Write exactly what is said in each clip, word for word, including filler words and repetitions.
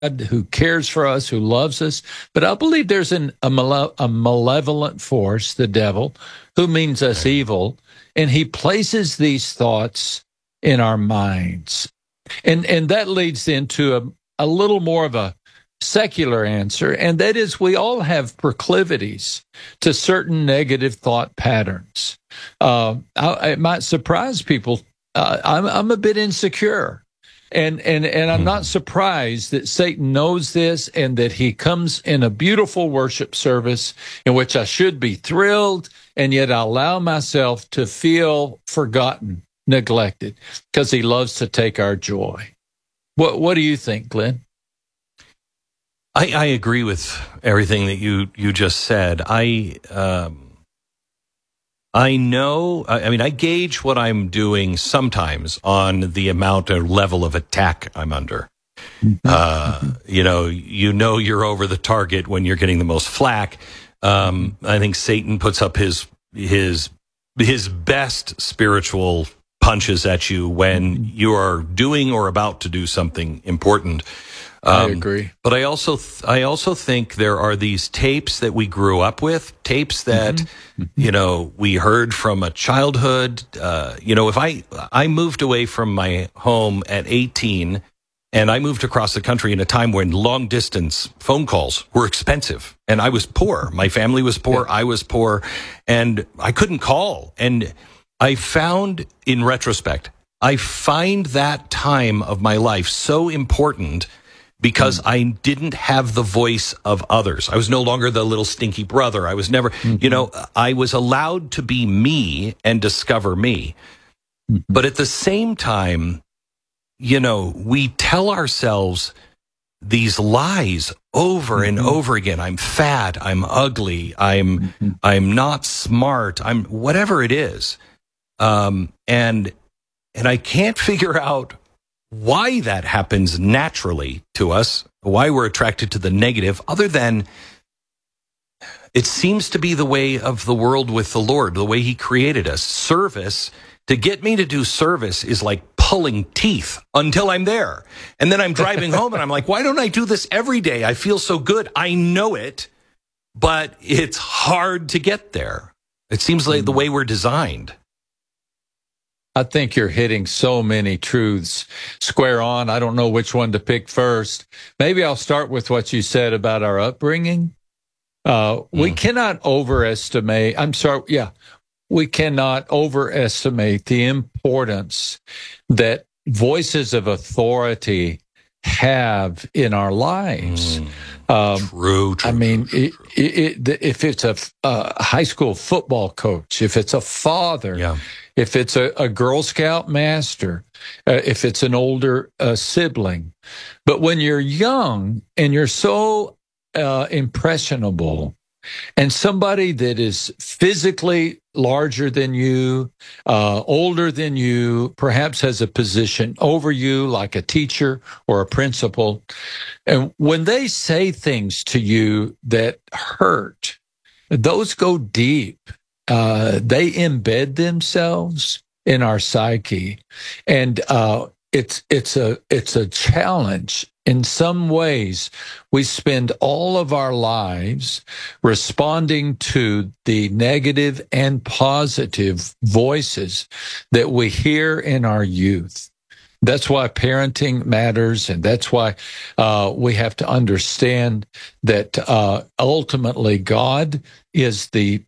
who cares for us, who loves us. But I believe there's an, a, male, a malevolent force, the devil, who means us evil, and he places these thoughts in our minds. And and that leads into a, a little more of a secular answer, and that is we all have proclivities to certain negative thought patterns. Uh, I, it might surprise people. Uh, I'm, I'm a bit insecure. And and and I'm not surprised that Satan knows this and that he comes in a beautiful worship service in which I should be thrilled, and yet I allow myself to feel forgotten, neglected, because he loves to take our joy. What What do you think, Glenn? I, I agree with everything that you, you just said. I um, I know, I, I mean, I gauge what I'm doing sometimes on the amount or level of attack I'm under. Uh, you know, you know you're over the target when you're getting the most flack. Um, I think Satan puts up his his his best spiritual punches at you when you are doing or about to do something important. Um, I agree. But I also, th- I also think there are these tapes that we grew up with, tapes that, mm-hmm. you know, we heard from a childhood. Uh, you know, if I, I moved away from my home at eighteen and I moved across the country in a time when long distance phone calls were expensive and I was poor. My family was poor. Yeah. I was poor and I couldn't call. And I found in retrospect, I find that time of my life so important because mm. I didn't have the voice of others. I was no longer the little stinky brother. I was never, mm-hmm. you know, I was allowed to be me and discover me. Mm-hmm. But at the same time, you know, we tell ourselves these lies over mm-hmm. and over again. I'm fat. I'm ugly. I'm, mm-hmm. I'm not smart. I'm whatever it is. Um, and, and I can't figure out why that happens naturally to us, why we're attracted to the negative, other than it seems to be the way of the world with the Lord, the way he created us. Service, to get me to do service is like pulling teeth until I'm there. And then I'm driving home and I'm like, why don't I do this every day? I feel so good. I know it, but it's hard to get there. It seems like the way we're designed. I think you're hitting so many truths square on. I don't know which one to pick first. Maybe I'll start with what you said about our upbringing. Uh, mm. We cannot overestimate, I'm sorry, yeah, we cannot overestimate the importance that voices of authority have in our lives. Mm. Um, true, true. I mean, true, it, true. It, it, if it's a, a high school football coach, if it's a father, yeah. if it's a, a Girl Scout master, uh, if it's an older uh, sibling. But when you're young and you're so uh, impressionable, and somebody that is physically larger than you, uh, older than you, perhaps has a position over you, like a teacher or a principal, and when they say things to you that hurt, those go deep. Uh, they embed themselves in our psyche, and uh, it's it's a it's a challenge. In some ways, we spend all of our lives responding to the negative and positive voices that we hear in our youth. That's why parenting matters, and that's why uh, we have to understand that uh, ultimately God is the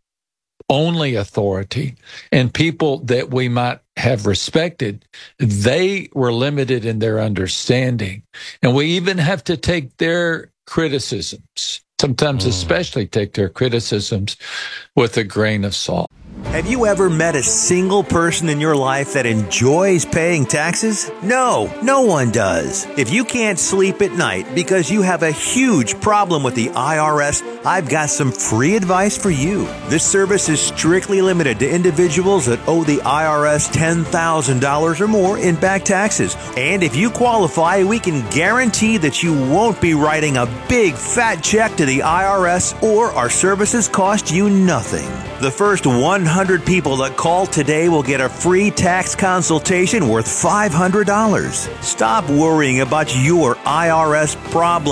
only authority, and people that we might have respected, they were limited in their understanding. And we even have to take their criticisms, sometimes mm. especially take their criticisms with a grain of salt. Have you ever met a single person in your life that enjoys paying taxes? No, no one does. If you can't sleep at night because you have a huge problem with the I R S, I've got some free advice for you. This service is strictly limited to individuals that owe the I R S ten thousand dollars or more in back taxes. And if you qualify, we can guarantee that you won't be writing a big fat check to the I R S, or our services cost you nothing. The first one hundred people that call today will get a free tax consultation worth five hundred dollars. Stop worrying about your I R S problem.